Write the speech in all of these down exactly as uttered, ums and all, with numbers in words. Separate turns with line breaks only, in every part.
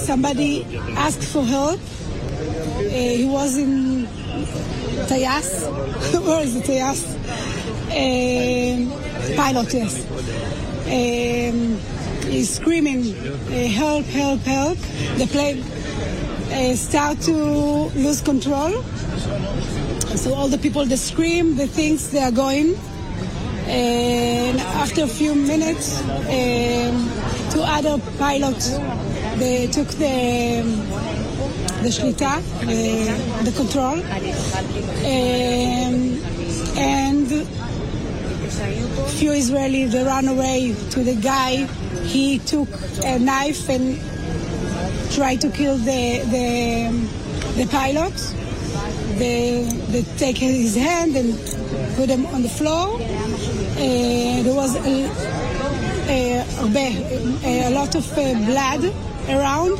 somebody asked for help. Uh, he was in Tayas. Where is the Tayas? Uh, pilot, yes. Um, he's screaming, uh, help, help, help. The plane uh, start to lose control. So all the people, they scream, they think they are going. And after a few minutes, um, two other pilots, they took the the shlita, the, the control, um, and few Israelis, they ran away to the guy. He took a knife and tried to kill the the, the pilot. They, they take his hand and put him on the floor. Uh, there was a, a, a, a lot of uh, blood around.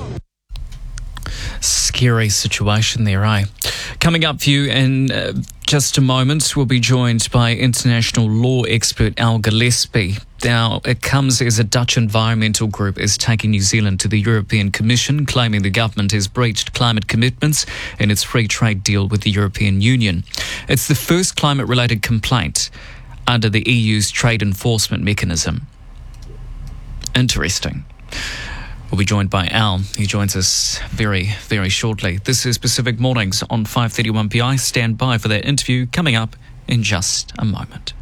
Scary situation there, eh? Coming up for you in uh, just a moment, we'll be joined by international law expert Al Gillespie. Now, it comes as a Dutch environmental group is taking New Zealand to the European Commission, claiming the government has breached climate commitments in its free trade deal with the European Union. It's the first climate-related complaint under the E U's trade enforcement mechanism. Interesting. We'll be joined by Al. He joins us very, very shortly. This is Pacific Mornings on five thirty-one P I. Stand by for that interview coming up in just a moment.